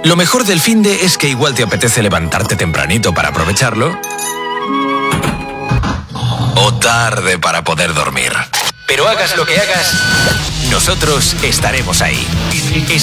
Lo mejor del finde es que igual te apetece levantarte tempranito para aprovecharlo, o tarde para poder dormir. Pero hagas lo que hagas, nosotros estaremos ahí.